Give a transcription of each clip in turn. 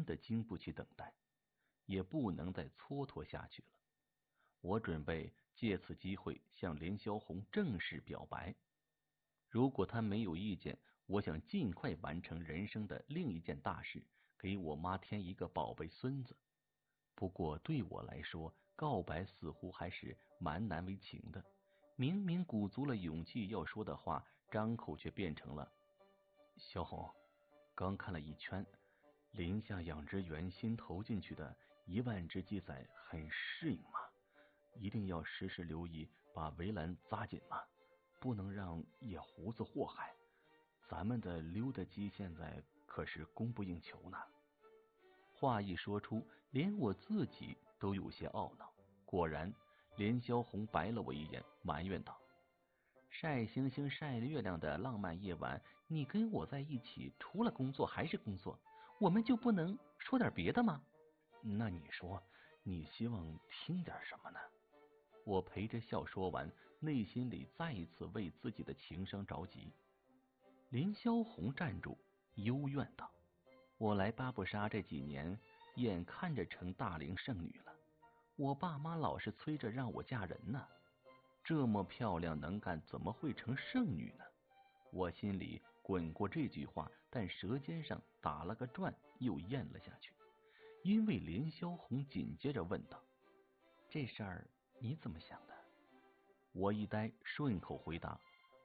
真的经不起等待，也不能再蹉跎下去了。我准备借此机会向连萧红正式表白。如果他没有意见，我想尽快完成人生的另一件大事，给我妈添一个宝贝孙子。不过对我来说，告白似乎还是蛮难为情的。明明鼓足了勇气要说的话，张口却变成了：小红，刚看了一圈，林下养殖园新投进去的1万只鸡仔很适应吗？一定要时时留意把围栏扎紧吗？不能让野胡子祸害。咱们的溜达鸡现在可是供不应求呢。话一说出，连我自己都有些懊恼。果然，连萧红白了我一眼，埋怨道：晒星星晒月亮的浪漫夜晚，你跟我在一起，除了工作还是工作，我们就不能说点别的吗？那你说，你希望听点什么呢？我陪着笑说完，内心里再一次为自己的情伤着急。林萧红站住，幽怨道：我来巴布沙这几年，眼看着成大龄剩女了，我爸妈老是催着让我嫁人呢。这么漂亮能干，怎么会成剩女呢？我心里滚过这句话，但舌尖上打了个转，又咽了下去。因为连萧红紧接着问道：这事儿你怎么想的？我一呆，顺口回答：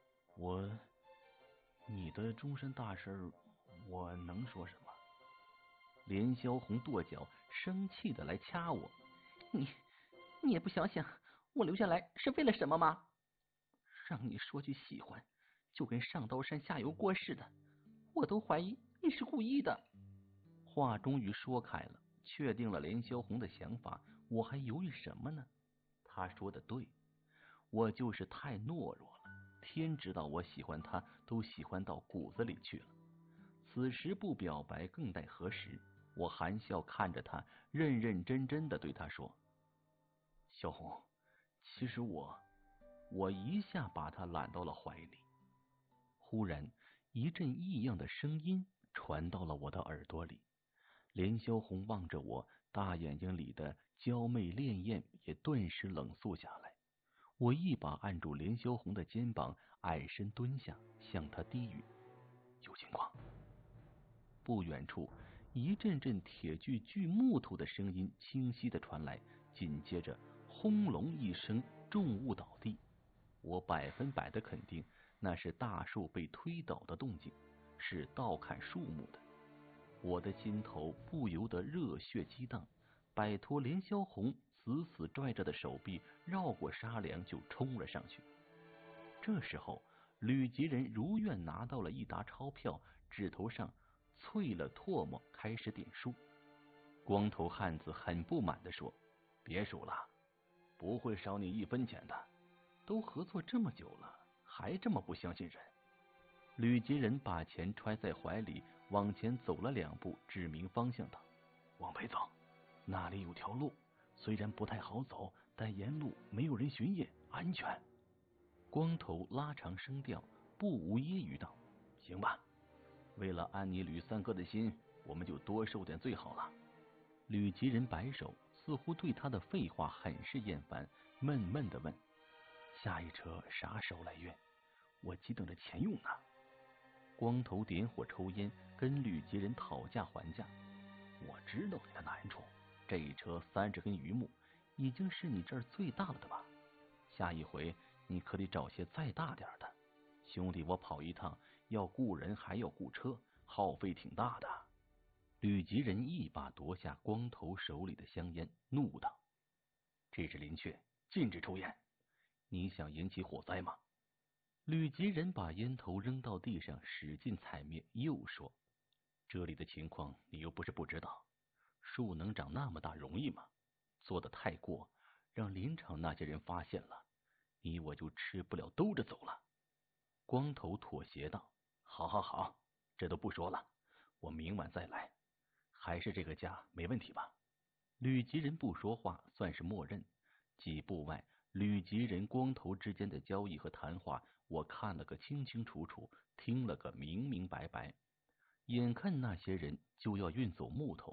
你的终身大事，我能说什么？连萧红跺脚，生气的来掐我：你也不想想，我留下来是为了什么吗？让你说句喜欢，就跟上刀山下油锅似的，我都怀疑你是故意的。话终于说开了，确定了连萧红的想法，我还犹豫什么呢？他说的对，我就是太懦弱了，天知道我喜欢他都喜欢到骨子里去了。此时不表白更待何时？我含笑看着他，认认真真的对他说：萧红，其实我一下把他揽到了怀里。忽然一阵异样的声音传到了我的耳朵里，连萧红望着我，大眼睛里的娇媚潋滟也顿时冷肃下来。我一把按住连萧红的肩膀，矮身蹲下，向她低语：有情况。不远处一阵阵铁锯锯木头的声音清晰的传来，紧接着轰隆一声，重物倒地。我100%的肯定那是大树被推倒的动静，是倒砍树木的。我的心头不由得热血激荡，摆脱连萧红死死拽着的手臂，绕过沙梁就冲了上去。这时候吕吉人如愿拿到了一沓钞票，指头上啐了唾沫，开始点数。光头汉子很不满地说：别数了，不会少你1分钱的，都合作这么久了，还这么不相信人。吕吉人把钱揣在怀里，往前走了2步，指明方向道：往北走，那里有条路，虽然不太好走，但沿路没有人巡夜，安全。光头拉长声调，不无揶揄道：行吧，为了安你吕三哥的心，我们就多受点罪好了。吕吉人摆手，似乎对他的废话很是厌烦，闷闷地问：下一车啥时候来运？我急等着钱用呢。光头点火抽烟，跟吕吉人讨价还价：我知道你的难处，这一车30根榆木已经是你这儿最大了的吧？下一回你可得找些再大点的。兄弟，我跑一趟要雇人还要雇车，耗费挺大的。吕吉人一把夺下光头手里的香烟，怒道：这是林雀，禁止抽烟，你想引起火灾吗？吕吉人把烟头扔到地上，使劲踩灭，又说：这里的情况你又不是不知道，树能长那么大容易吗？做得太过，让林场那些人发现了，你我就吃不了兜着走了。光头妥协道：好好好，这都不说了，我明晚再来。还是这个价没问题吧？吕吉人不说话，算是默认。几步外，吕吉人光头之间的交易和谈话，我看了个清清楚楚，听了个明明白白。眼看那些人就要运走木头，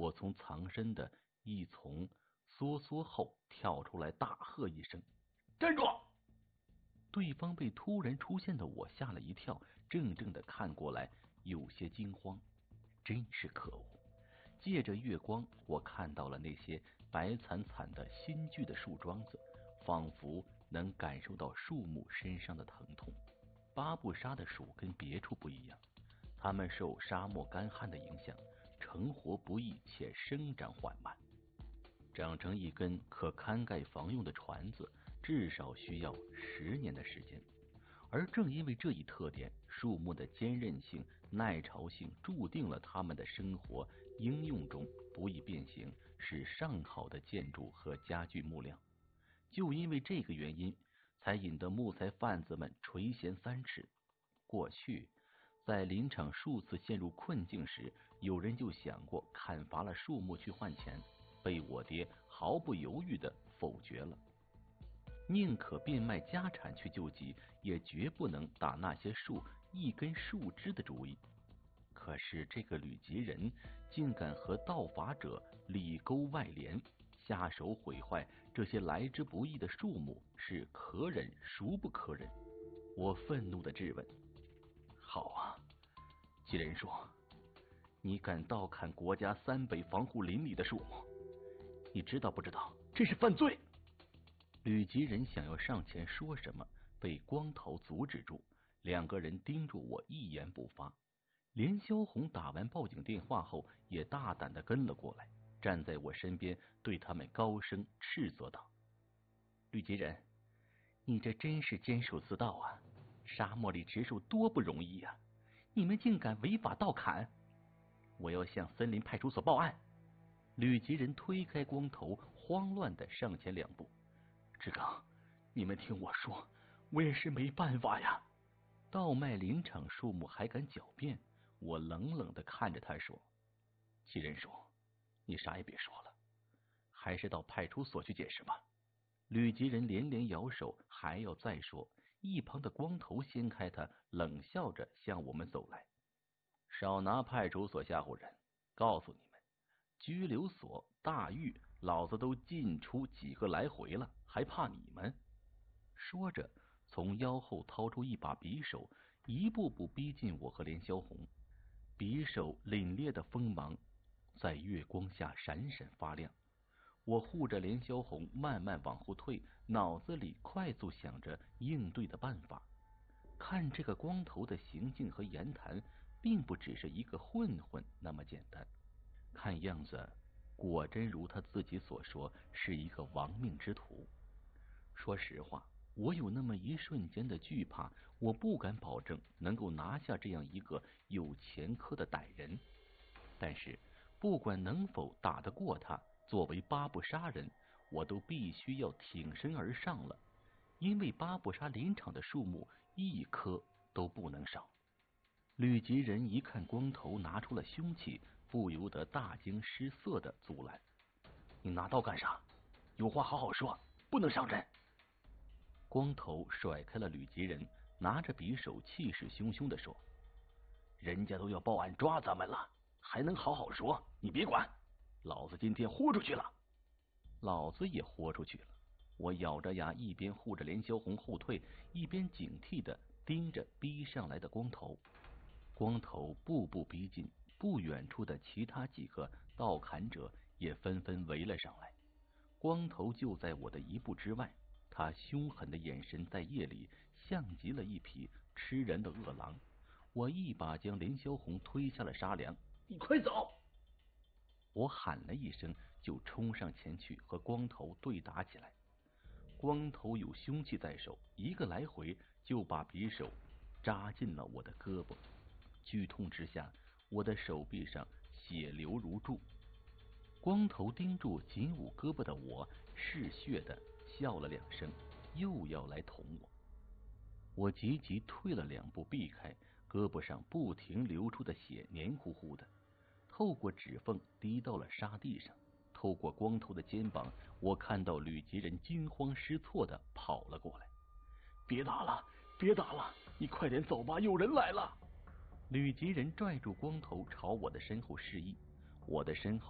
我从藏身的一丛梭后跳出来，大喝一声：“站住！”对方被突然出现的我吓了一跳，怔怔的看过来，有些惊慌。真是可恶！借着月光，我看到了那些白惨惨的新锯的树桩子，仿佛能感受到树木身上的疼痛。巴布沙的树跟别处不一样，它们受沙漠干旱的影响，成活不易且生长缓慢。长成一根可堪盖房用的船子，至少需要10年的时间。而正因为这一特点，树木的坚韧性、耐潮性注定了它们的生活应用中不易变形，是上好的建筑和家具木料。就因为这个原因，才引得木材贩子们垂涎三尺。过去在林场数次陷入困境时，有人就想过砍伐了树木去换钱，被我爹毫不犹豫地否决了。宁可变卖家产去救急，也绝不能打那些树一根树枝的主意。可是这个吕吉人竟敢和盗伐者里勾外连，下手毁坏这些来之不易的树木，是可忍孰不可忍？我愤怒地质问：好啊，吉人说，你敢盗砍国家3北防护林里的树木，你知道不知道这是犯罪？吕吉人想要上前说什么，被光头阻止住，两个人盯住我，一言不发。连萧红打完报警电话后，也大胆地跟了过来，站在我身边，对他们高声斥责道：吕吉人，你这真是监守自盗啊！沙漠里植树多不容易啊，你们竟敢违法盗砍！我要向森林派出所报案！吕吉人推开光头，慌乱地上前2步。志刚，你们听我说，我也是没办法呀。盗卖林场树木还敢狡辩？我冷冷地看着他说：吉人叔，你啥也别说了，还是到派出所去解释吧。吕吉人连连摇手，还要再说。一旁的光头掀开他，冷笑着向我们走来。少拿派出所吓唬人，告诉你们，拘留所、大狱，老子都进出几个来回了，还怕你们？说着，从腰后掏出一把匕首，一步步逼近我和连萧红。匕首凛冽的锋芒在月光下闪闪发亮。我护着连萧红慢慢往后退，脑子里快速想着应对的办法。看这个光头的行径和言谈，并不只是一个混混那么简单，看样子果真如他自己所说，是一个亡命之徒。说实话，我有那么一瞬间的惧怕，我不敢保证能够拿下这样一个有前科的歹人。但是不管能否打得过他，作为巴布沙人，我都必须要挺身而上了，因为巴布沙林场的树木一棵都不能少。吕吉人一看光头拿出了凶器，不由得大惊失色的阻拦：你拿刀干啥？有话好好说，不能伤人。光头甩开了吕吉人，拿着匕首气势汹汹的说：人家都要报案抓咱们了，还能好好说？你别管，老子今天豁出去了。老子也豁出去了。我咬着牙，一边护着连萧红后退，一边警惕的盯着逼上来的光头。光头步步逼近，不远处的其他几个盗砍者也纷纷围了上来。光头就在我的1步之外，他凶狠的眼神在夜里像极了一匹吃人的饿狼。我一把将连萧红推下了沙梁。你快走！我喊了一声，就冲上前去和光头对打起来。光头有凶器在手，一个来回就把匕首扎进了我的胳膊。剧痛之下，我的手臂上血流如注。光头盯住紧捂胳膊的我，嗜血的笑了2声，又要来捅我。我急急退了2步避开，胳膊上不停流出的血黏糊糊的，透过指缝滴到了沙地上。透过光头的肩膀，我看到吕吉人惊慌失措的跑了过来。别打了，别打了，你快点走吧，有人来了。吕吉人拽住光头朝我的身后示意，我的身后